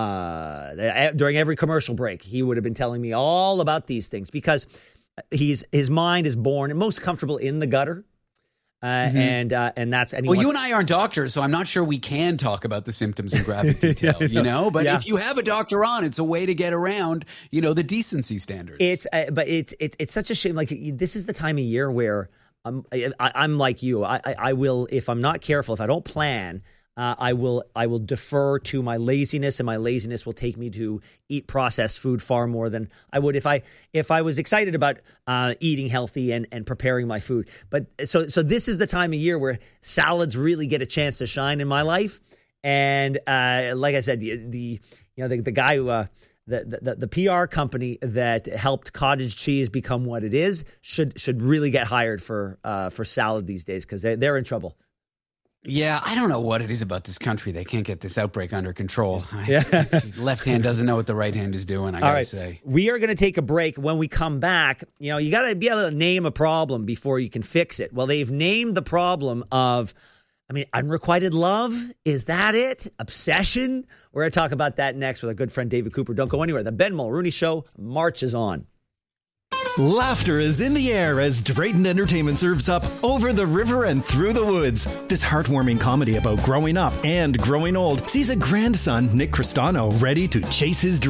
[SPEAKER 1] during every commercial break, he would have been telling me all about these things because his mind is born and most comfortable in the gutter. And that's
[SPEAKER 21] you and I aren't doctors, so I'm not sure we can talk about the symptoms in graphic detail, But if you have a doctor on, it's a way to get around, the decency standards.
[SPEAKER 1] It's such a shame. Like this is the time of year where I'm like you. I will, if I'm not careful, if I don't plan. I will defer to my laziness, and my laziness will take me to eat processed food far more than I would if I was excited about eating healthy and preparing my food. But so this is the time of year where salads really get a chance to shine in my life. And like I said, the guy who the PR company that helped cottage cheese become what it is should really get hired for salad these days because they're in trouble.
[SPEAKER 21] Yeah, I don't know what it is about this country. They can't get this outbreak under control. Left hand doesn't know what the right hand is doing, I got to say.
[SPEAKER 1] We are going to take a break. When we come back, you got to be able to name a problem before you can fix it. Well, they've named the problem of, unrequited love. Is that it? Obsession? We're going to talk about that next with our good friend David Cooper. Don't go anywhere. The Ben Mulrooney Show marches on.
[SPEAKER 3] Laughter is in the air as Drayton Entertainment serves up Over the River and Through the Woods. This heartwarming comedy about growing up and growing old sees a grandson, Nick Cristano, ready to chase his dreams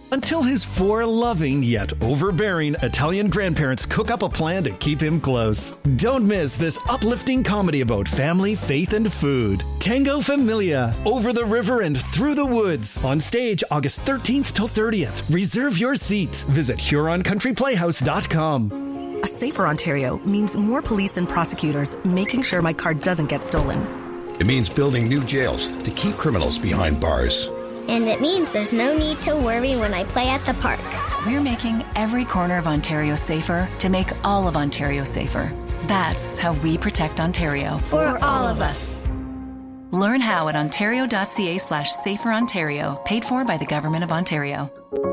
[SPEAKER 3] Until his 4 loving yet overbearing Italian grandparents cook up a plan to keep him close. Don't miss this uplifting comedy about family, faith, and food. Tango Familia, Over the River and Through the Woods. On stage August 13th till 30th. Reserve your seats. Visit HuronCountryPlayhouse.com.
[SPEAKER 2] A safer Ontario means more police and prosecutors making sure my car doesn't get stolen.
[SPEAKER 22] It means building new jails to keep criminals behind bars.
[SPEAKER 23] And it means there's no need to worry when I play at the park.
[SPEAKER 8] We're making every corner of Ontario safer to make all of Ontario safer. That's how we protect Ontario.
[SPEAKER 23] For all of us.
[SPEAKER 8] Learn how at ontario.ca/saferontario, paid for by the Government of Ontario.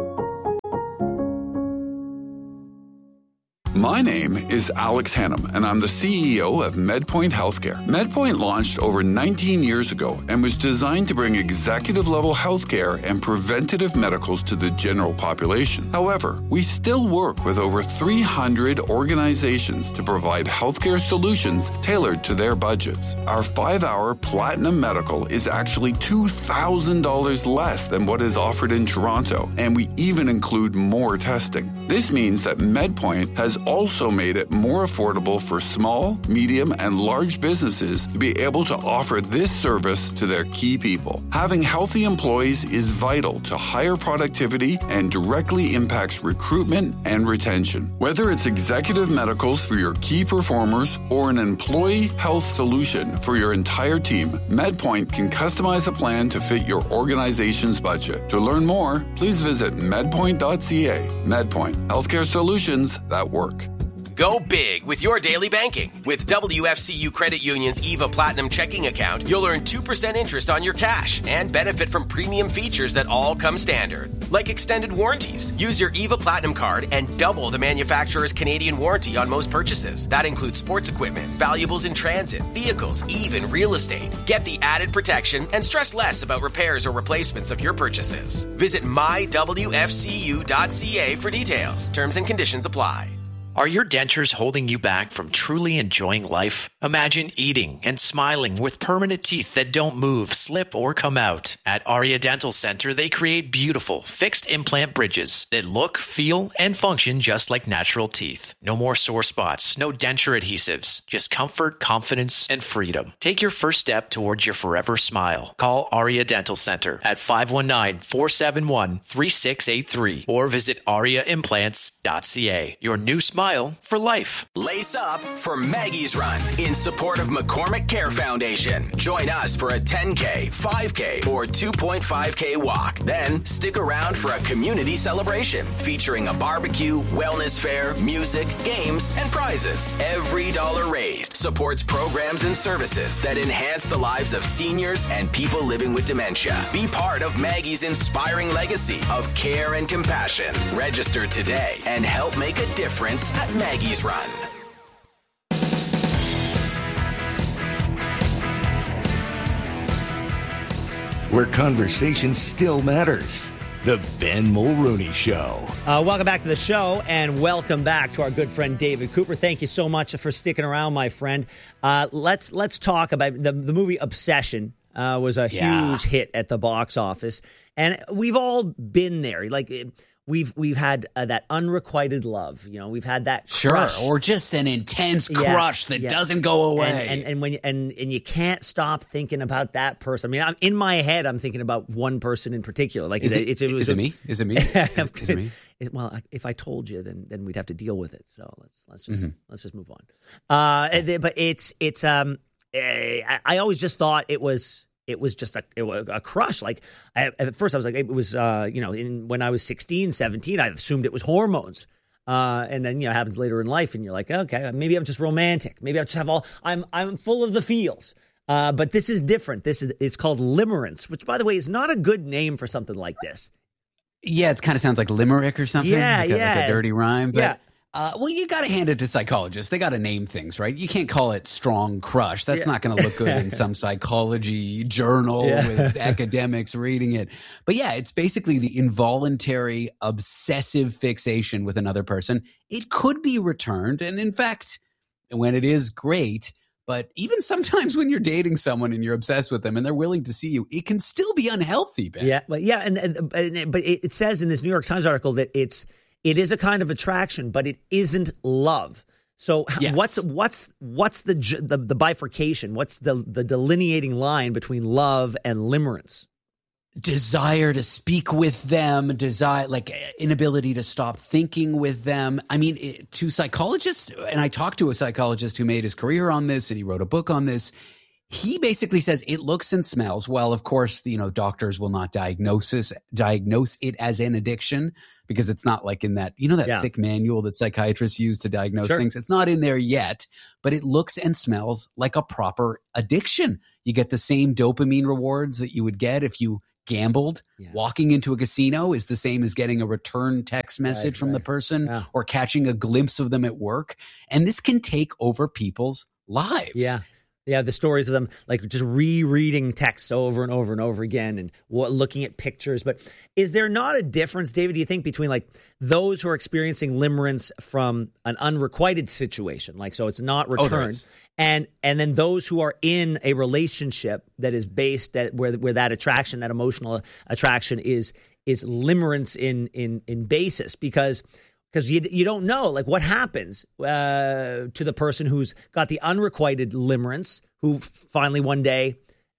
[SPEAKER 9] My name is Alex Hannum, and I'm the CEO of MedPoint Healthcare. MedPoint launched over 19 years ago and was designed to bring executive-level healthcare and preventative medicals to the general population. However, we still work with over 300 organizations to provide healthcare solutions tailored to their budgets. Our 5-hour Platinum Medical is actually $2,000 less than what is offered in Toronto, and we even include more testing. This means that MedPoint has also made it more affordable for small, medium, and large businesses to be able to offer this service to their key people. Having healthy employees is vital to higher productivity and directly impacts recruitment and retention. Whether it's executive medicals for your key performers or an employee health solution for your entire team, MedPoint can customize a plan to fit your organization's budget. To learn more, please visit medpoint.ca. MedPoint, healthcare solutions that work.
[SPEAKER 17] Go big with your daily banking. With WFCU Credit Union's EVA Platinum checking account, you'll earn 2% interest on your cash and benefit from premium features that all come standard, like extended warranties. Use your EVA Platinum card and double the manufacturer's Canadian warranty on most purchases. That includes sports equipment, valuables in transit, vehicles, even real estate. Get the added protection and stress less about repairs or replacements of your purchases. Visit mywfcu.ca for details. Terms and conditions apply.
[SPEAKER 16] Are your dentures holding you back from truly enjoying life? Imagine eating and smiling with permanent teeth that don't move, slip, or come out. At Aria Dental Center, they create beautiful, fixed implant bridges that look, feel, and function just like natural teeth. No more sore spots, no denture adhesives, just comfort, confidence, and freedom. Take your first step towards your forever smile. Call Aria Dental Center at 519-471-3683 or visit ariaimplants.ca. Your new smile for life.
[SPEAKER 17] Lace up for Maggie's Run in support of McCormick Care Foundation. Join us for a 10K, 5K, or 2.5K walk. Then stick around for a community celebration featuring a barbecue, wellness fair, music, games, and prizes. Every dollar raised supports programs and services that enhance the lives of seniors and people living with dementia. Be part of Maggie's inspiring legacy of care and compassion. Register today and help make a difference at Maggie's Run.
[SPEAKER 13] Where conversation still matters. The Ben Mulrooney Show.
[SPEAKER 1] Welcome back to the show, and welcome back to our good friend David Cooper. Thank you so much for sticking around, my friend. Let's talk about the movie Obsession. Was a huge hit at the box office, and we've all been there. Like we've had that unrequited love. You know, we've had that crush,
[SPEAKER 21] or just an intense crush that doesn't go away.
[SPEAKER 1] And when you can't stop thinking about that person. I mean, in my head, I'm thinking about one person in particular. Like,
[SPEAKER 21] is it me? Is it me?
[SPEAKER 1] Well, if I told you, then we'd have to deal with it. So let's just move on. But I always just thought it was just a crush. Like at first I was like, it was, when I was 16, 17, I assumed it was hormones. And then, it happens later in life and you're like, okay, maybe I'm just romantic. Maybe I just have I'm full of the feels. But this is different. It's called Limerence, which by the way is not a good name for something like this.
[SPEAKER 21] Yeah. It kind of sounds like limerick or something. Like a dirty rhyme. But
[SPEAKER 1] yeah.
[SPEAKER 21] Well, you got to hand it to psychologists. They got to name things, right? You can't call it strong crush. That's not going to look good in some psychology journal with academics reading it. But yeah, it's basically the involuntary obsessive fixation with another person. It could be returned. And in fact, when it is great, But even sometimes when you're dating someone and you're obsessed with them and they're willing to see you, it can still be unhealthy, Ben.
[SPEAKER 1] Yeah, but but it says in this New York Times article that it is a kind of attraction, but it isn't love. So
[SPEAKER 21] Yes.
[SPEAKER 1] what's the bifurcation? What's the delineating line between love and limerence?
[SPEAKER 21] Desire to speak with them, inability to stop thinking with them. I mean, to psychologists, and I talked to a psychologist who made his career on this and he wrote a book on this. He basically says it looks and smells. Well, of course, doctors will not diagnose it as an addiction because it's not like in that, thick manual that psychiatrists use to diagnose things. It's not in there yet, but it looks and smells like a proper addiction. You get the same dopamine rewards that you would get if you gambled. Walking into a casino is the same as getting a return text message from the person or catching a glimpse of them at work. And this can take over people's lives.
[SPEAKER 1] Yeah, the stories of them like just rereading texts over and over and over again and looking at pictures. But is there not a difference, David, do you think, between like those who are experiencing limerence from an unrequited situation, like so it's not returned, and then those who are in a relationship that is based where that attraction, that emotional attraction is limerence in basis? Because you don't know, like, what happens to the person who's got the unrequited limerence, who finally one day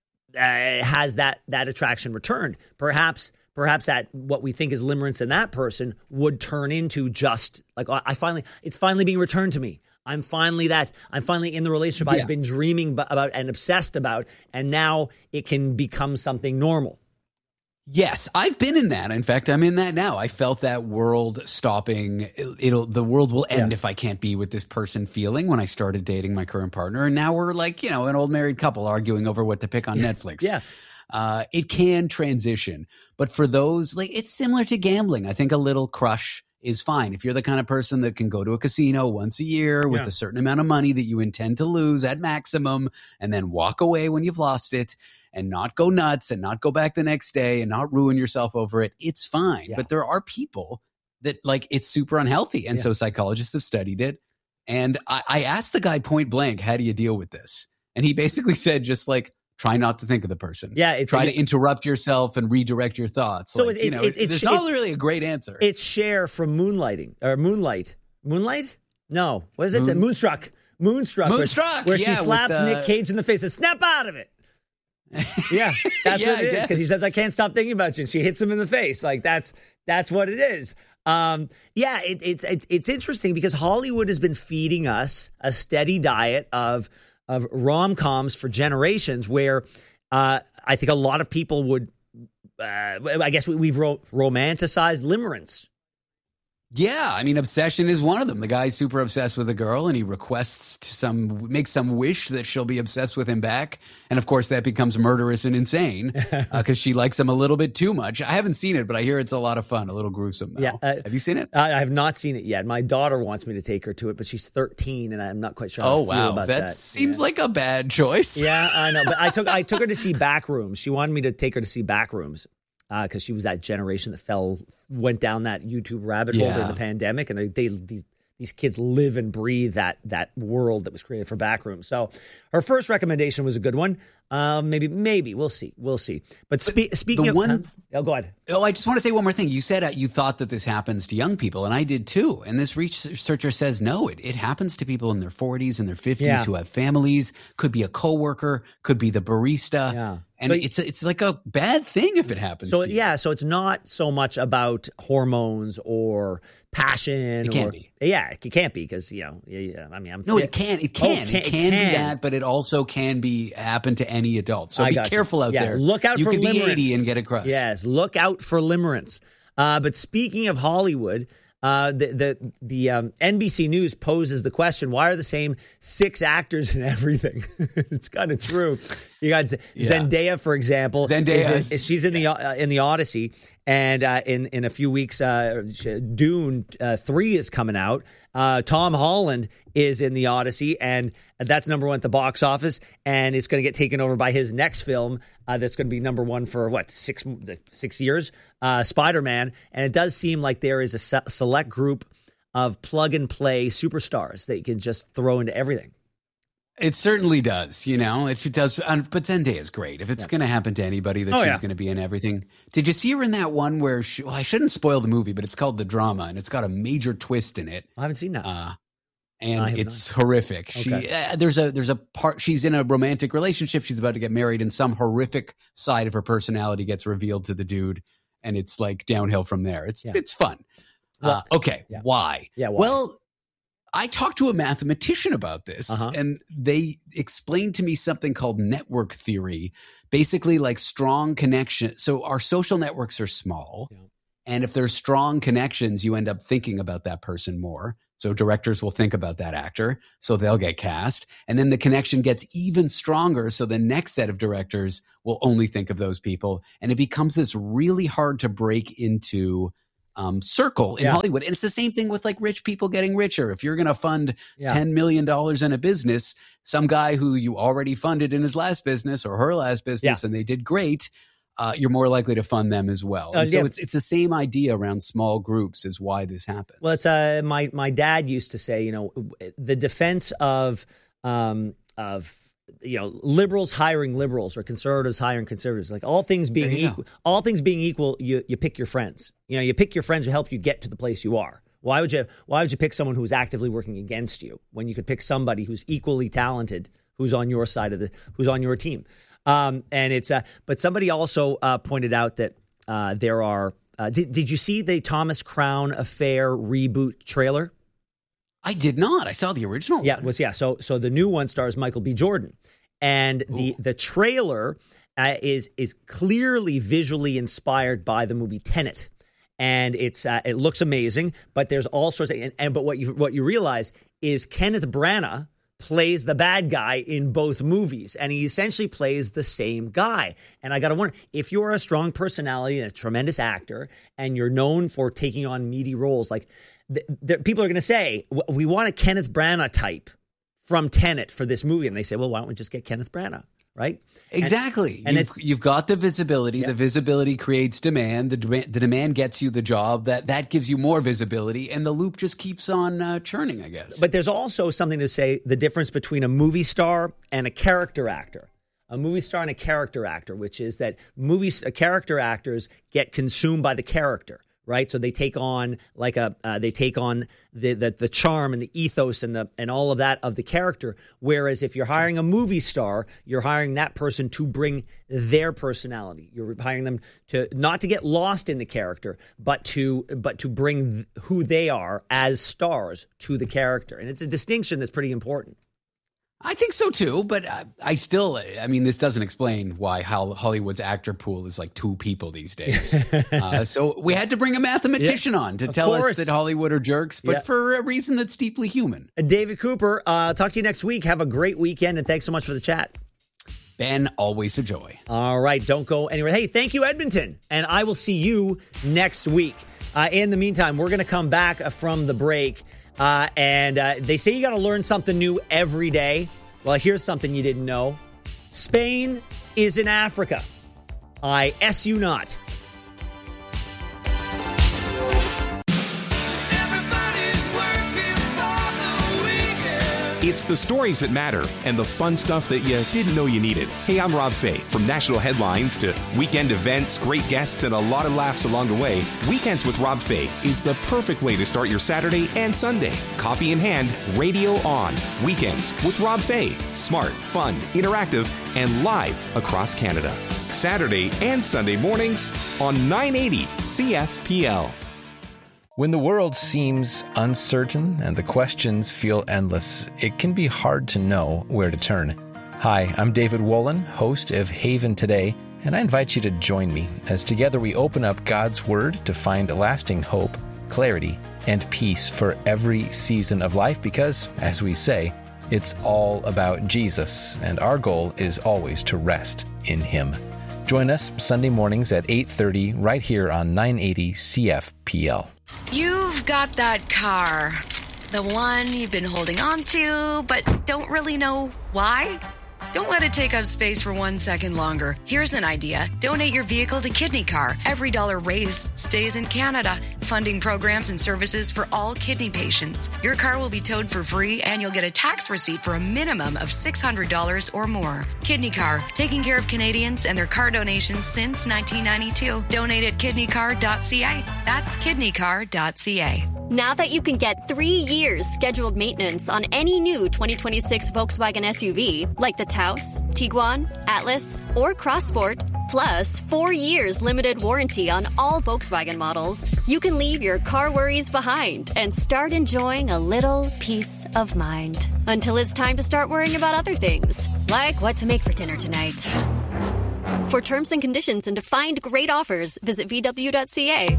[SPEAKER 1] has that attraction returned. Perhaps that what we think is limerence in that person would turn into just like, it's finally being returned to me. I'm finally in the relationship I've been dreaming about and obsessed about, and now it can become something normal.
[SPEAKER 21] Yes, I've been in that. In fact, I'm in that now. I felt that world stopping. The world will end if I can't be with this person feeling when I started dating my current partner. And now we're like, an old married couple arguing over what to pick on Netflix. It can transition. But for those, like, it's similar to gambling. I think a little crush is fine. If you're the kind of person that can go to a casino once a year with a certain amount of money that you intend to lose at maximum and then walk away when you've lost it, and not go nuts and not go back the next day and not ruin yourself over it, it's fine. But there are people that, like, it's super unhealthy. And so psychologists have studied it. And I asked the guy point blank, how do you deal with this? And he basically said, just like, try not to think of the person. Try to interrupt yourself and redirect your thoughts. So it's not really a great answer.
[SPEAKER 1] It's Cher from Moonlight. Moonlight? No. What is it? Moonstruck. Where she slaps Nick Cage in the face and snap out of it. Yeah, that's what it is. Because he says, I can't stop thinking about you. And she hits him in the face. Like, that's what it is. It's interesting because Hollywood has been feeding us a steady diet of rom-coms for generations, where I think a lot of people would, I guess we've romanticized limerence.
[SPEAKER 21] Yeah, I mean, obsession is one of them. The guy's super obsessed with a girl, and he makes some wish that she'll be obsessed with him back. And of course, that becomes murderous and insane because she likes him a little bit too much. I haven't seen it, but I hear it's a lot of fun, a little gruesome. Though. Have you seen it?
[SPEAKER 1] I have not seen it yet. My daughter wants me to take her to it, but she's 13, and I'm not quite sure how I feel about that.
[SPEAKER 21] That seems like a bad choice.
[SPEAKER 1] Yeah, I know. But I took her to see Backrooms. She wanted me to take her to see Backrooms. Because she was that generation that went down that YouTube rabbit hole during the pandemic, and these kids live and breathe that world that was created for Backrooms. So her first recommendation was a good one. Maybe we'll see. But speaking of, go ahead.
[SPEAKER 21] I just want to say one more thing. You said you thought that this happens to young people, and I did too. And this researcher says no, it happens to people in their 40s and their 50s who have families. Could be a coworker, could be the barista. Yeah. And it's like a bad thing if it happens to you.
[SPEAKER 1] So it's not so much about hormones or passion.
[SPEAKER 21] It can't be.
[SPEAKER 1] Yeah, it can't be because, I mean,
[SPEAKER 21] it can. It can be that, but it also can happen to any adult. So be careful out there.
[SPEAKER 1] Look out for limerence.
[SPEAKER 21] You could be 80 and get a crush.
[SPEAKER 1] Yes, look out for limerence. But speaking of Hollywood, the NBC News poses the question: why are the same 6 actors in everything? It's kind of true. You got Zendaya, for example. She's in the Odyssey, and in a few weeks, Dune 3 is coming out. Tom Holland is in the Odyssey, and that's number 1 at the box office, and it's going to get taken over by his next film that's going to be number 1 for 6 years, Spider-Man. And it does seem like there is a select group of plug and play superstars that you can just throw into everything.
[SPEAKER 21] It certainly does, you know. It does, but Zendaya is great. If it's going to happen to anybody, that she's going to be in everything. Did you see her in that one where I shouldn't spoil the movie, but it's called The Drama, and it's got a major twist in it.
[SPEAKER 1] I haven't seen that,
[SPEAKER 21] and it's horrific.
[SPEAKER 1] Okay.
[SPEAKER 21] There's a part. She's in a romantic relationship. She's about to get married, and some horrific side of her personality gets revealed to the dude, and it's like downhill from there. It's fun. Okay, why?
[SPEAKER 1] Yeah, why?
[SPEAKER 21] Well, I talked to a mathematician about this, and they explained to me something called network theory, basically like strong connection. So our social networks are small, and if there's strong connections, you end up thinking about that person more. So directors will think about that actor, so they'll get cast. And then the connection gets even stronger, so the next set of directors will only think of those people. And it becomes this really hard to break into circle in Hollywood. And it's the same thing with like rich people getting richer. If you're going to fund $10 million in a business, some guy who you already funded in his last business or her last business and they did great, you're more likely to fund them as well. And so it's the same idea around small groups is why this happens.
[SPEAKER 1] Well, it's my dad used to say, you know, the defense of liberals hiring liberals or conservatives hiring conservatives, like all things being equal, you pick your friends. You know, you pick your friends who help you get to the place you are. Why would you pick someone who's actively working against you when you could pick somebody who's equally talented, who's on your side who's on your team? And it's but somebody also pointed out that there are. Did you see the Thomas Crown Affair reboot trailer?
[SPEAKER 21] I did not. I saw the original one.
[SPEAKER 1] Yeah, it was So the new one stars Michael B. Jordan, and the trailer is clearly visually inspired by the movie Tenet, and it looks amazing. But there's all sorts of but what you realize is Kenneth Branagh plays the bad guy in both movies, and he essentially plays the same guy. And I got to wonder, if you're a strong personality and a tremendous actor, and you're known for taking on meaty roles, like. People are going to say, we want a Kenneth Branagh type from Tenet for this movie. And they say, well, why don't we just get Kenneth Branagh, right?
[SPEAKER 21] Exactly. And you've got the visibility. The visibility creates demand. The demand gets you the job. That gives you more visibility. And the loop just keeps on churning, I guess.
[SPEAKER 1] But there's also something to say, the difference between a movie star and a character actor. A movie star and a character actor, which is that character actors get consumed by the character. Right, so they take on the charm and the ethos and all of that of the character. Whereas if you're hiring a movie star, you're hiring that person to bring their personality. You're hiring them to not to get lost in the character, but to bring who they are as stars to the character. And it's a distinction that's pretty important.
[SPEAKER 21] I think so too, but I mean, this doesn't explain why Hollywood's actor pool is like 2 people these days. So we had to bring a mathematician on to tell us that Hollywood are jerks, but for a reason that's deeply human.
[SPEAKER 1] David Cooper, talk to you next week. Have a great weekend, and thanks so much for the chat.
[SPEAKER 21] Ben, always a joy.
[SPEAKER 1] All right, don't go anywhere. Hey, thank you, Edmonton, and I will see you next week. In the meantime, we're going to come back from the break. And they say you got to learn something new every day. Well, here's something you didn't know. Spain is in Africa. I S you not.
[SPEAKER 4] It's the stories that matter and the fun stuff that you didn't know you needed. Hey, I'm Rob Fay. From national headlines to weekend events, great guests, and a lot of laughs along the way, Weekends with Rob Fay is the perfect way to start your Saturday and Sunday. Coffee in hand, radio on. Weekends with Rob Fay. Smart, fun, interactive, and live across Canada. Saturday and Sunday mornings on 980 CFPL.
[SPEAKER 5] When the world seems uncertain and the questions feel endless, it can be hard to know where to turn. Hi, I'm David Wolin, host of Haven Today, and I invite you to join me as together we open up God's Word to find lasting hope, clarity, and peace for every season of life because, as we say, it's all about Jesus, and our goal is always to rest in Him. Join us Sunday mornings at 8:30 right here on 980 CFPL.
[SPEAKER 6] You've got that car, the one you've been holding on to, but don't really know why? Don't let it take up space for 1 second longer. Here's an idea. Donate your vehicle to Kidney Car. Every dollar raised stays in Canada, funding programs and services for all kidney patients. Your car will be towed for free, and you'll get a tax receipt for a minimum of $600 or more. Kidney Car, taking care of Canadians and their car donations since 1992. Donate at kidneycar.ca. That's kidneycar.ca.
[SPEAKER 10] Now that you can get 3 years scheduled maintenance on any new 2026 Volkswagen SUV, like the Taos, Tiguan, Atlas, or Crossport, plus 4 years limited warranty on all Volkswagen models, you can leave your car worries behind and start enjoying a little peace of mind. Until it's time to start worrying about other things, like what to make for dinner tonight. For terms and conditions and to find great offers, visit VW.ca.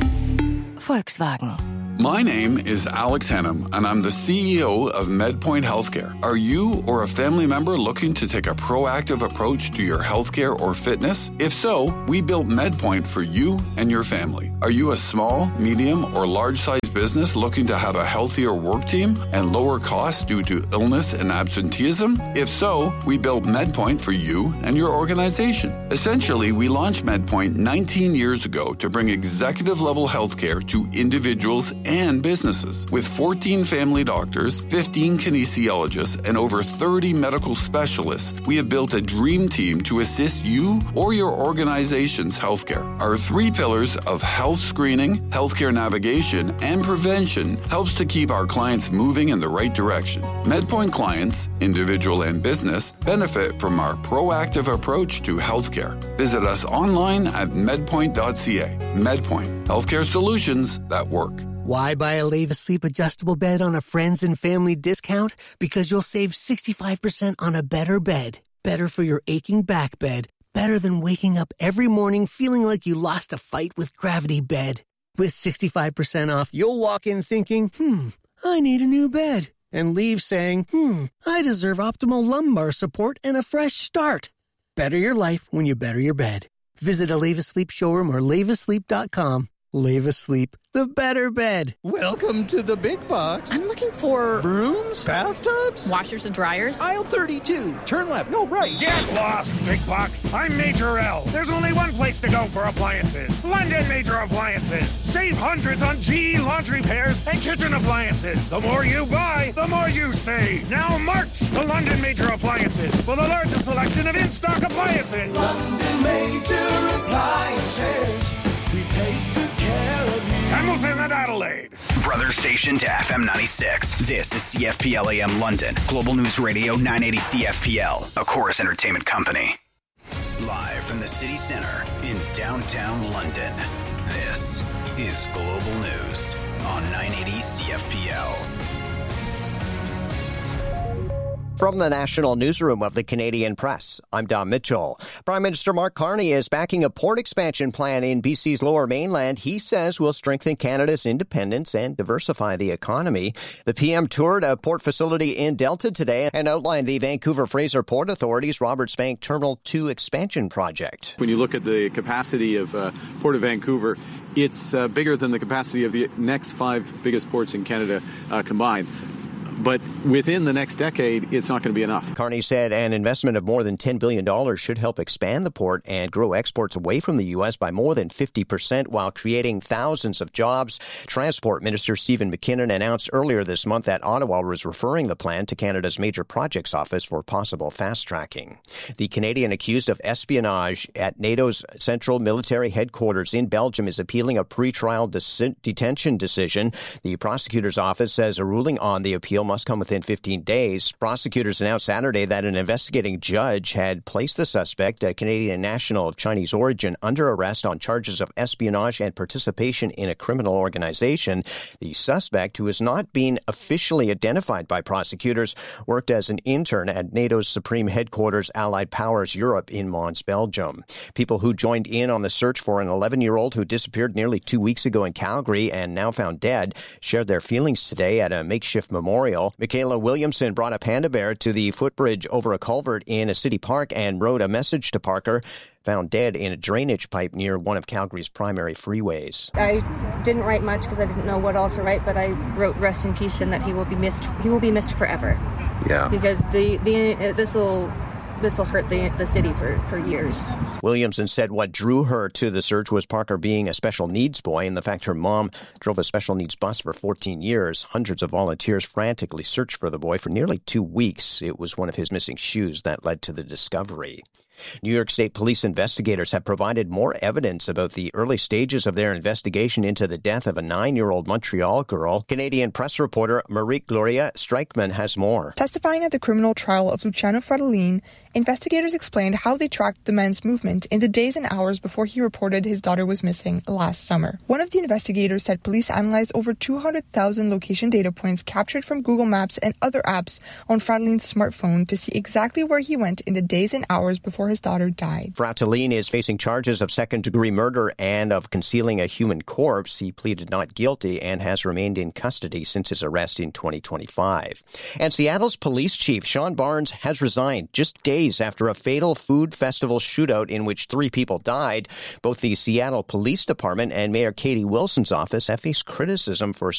[SPEAKER 2] Volkswagen.
[SPEAKER 9] My name is Alex Hannum, and I'm the CEO of MedPoint Healthcare. Are you or a family member looking to take a proactive approach to your healthcare or fitness? If so, we built MedPoint for you and your family. Are you a small, medium, or large-sized business looking to have a healthier work team and lower costs due to illness and absenteeism? If so, we built MedPoint for you and your organization. Essentially, we launched MedPoint 19 years ago to bring executive-level healthcare to individuals and businesses. With 14 family doctors, 15 kinesiologists, and over 30 medical specialists, we have built a dream team to assist you or your organization's healthcare. Our 3 pillars of health screening, healthcare navigation, and prevention helps to keep our clients moving in the right direction. MedPoint clients, individual and business, benefit from our proactive approach to healthcare. Visit us online at medpoint.ca. MedPoint, healthcare solutions that work.
[SPEAKER 12] Why buy a Leva Sleep adjustable bed on a friends and family discount? Because you'll save 65% on a better bed. Better for your aching back bed. Better than waking up every morning feeling like you lost a fight with Gravity Bed. With 65% off, you'll walk in thinking, I need a new bed. And leave saying, I deserve optimal lumbar support and a fresh start. Better your life when you better your bed. Visit a Leva Sleep showroom or levasleep.com. Leva Sleep, the better bed.
[SPEAKER 14] Welcome to the big box.
[SPEAKER 24] I'm looking for...
[SPEAKER 14] brooms? Bathtubs?
[SPEAKER 24] Washers and dryers?
[SPEAKER 14] Aisle 32. Turn left. No, right.
[SPEAKER 25] Get lost, big box. I'm Major L. There's only one place to go for appliances. London Major Appliances. Save hundreds on GE laundry pairs and kitchen appliances. The more you buy, the more you save. Now march to London Major Appliances for the largest selection of in-stock appliances.
[SPEAKER 26] London Major Appliances. We take good care of you.
[SPEAKER 25] Hamilton and Adelaide.
[SPEAKER 27] Brother station to FM 96. This is CFPL AM London. Global News Radio 980 CFPL. A Chorus Entertainment Company. Live from the city center in downtown London. This is Global News on 980 CFPL.
[SPEAKER 28] From the National Newsroom of the Canadian Press, I'm Don Mitchell. Prime Minister Mark Carney is backing a port expansion plan in BC's Lower Mainland he says will strengthen Canada's independence and diversify the economy. The PM toured a port facility in Delta today and outlined the Vancouver Fraser Port Authority's Roberts Bank Terminal 2 expansion project.
[SPEAKER 29] When you look at the capacity of Port of Vancouver, it's bigger than the capacity of the next 5 biggest ports in Canada combined. But within the next decade, it's not going to be enough.
[SPEAKER 28] Carney said an investment of more than $10 billion should help expand the port and grow exports away from the U.S. by more than 50% while creating thousands of jobs. Transport Minister Stephen McKinnon announced earlier this month that Ottawa was referring the plan to Canada's Major Projects Office for possible fast-tracking. The Canadian accused of espionage at NATO's Central Military Headquarters in Belgium is appealing a pretrial detention decision. The prosecutor's office says a ruling on the appeal must come within 15 days. Prosecutors announced Saturday that an investigating judge had placed the suspect, a Canadian national of Chinese origin, under arrest on charges of espionage and participation in a criminal organization. The suspect, who has not been officially identified by prosecutors, worked as an intern at NATO's Supreme Headquarters Allied Powers Europe in Mons, Belgium. People who joined in on the search for an 11-year-old who disappeared nearly 2 weeks ago in Calgary and now found dead shared their feelings today at a makeshift memorial. Michaela Williamson brought a panda bear to the footbridge over a culvert in a city park and wrote a message to Parker, found dead in a drainage pipe near one of Calgary's primary freeways.
[SPEAKER 30] I didn't write much because I didn't know what all to write, but I wrote rest in peace and that he will be missed. He will be missed forever.
[SPEAKER 29] Yeah.
[SPEAKER 30] Because this will this will hurt the city for years.
[SPEAKER 28] Williamson said what drew her to the search was Parker being a special needs boy and the fact her mom drove a special needs bus for 14 years. Hundreds of volunteers frantically searched for the boy for nearly 2 weeks. It was one of his missing shoes that led to the discovery. New York State police investigators have provided more evidence about the early stages of their investigation into the death of a 9-year-old Montreal girl. Canadian press reporter Marie-Gloria Streichman has more.
[SPEAKER 3] Testifying at the criminal trial of Luciano Fratellin, investigators explained how they tracked the man's movement in the days and hours before he reported his daughter was missing last summer. One of the investigators said police analyzed over 200,000 location data points captured from Google Maps and other apps on Fratellin's smartphone to see exactly where he went in the days and hours before his daughter died.
[SPEAKER 28] Fratellin is facing charges of second-degree murder and of concealing a human corpse. He pleaded not guilty and has remained in custody since his arrest in 2025. And Seattle's police chief, Sean Barnes, has resigned just days after a fatal food festival shootout in which 3 people died. Both the Seattle Police Department and Mayor Katie Wilson's office have faced criticism for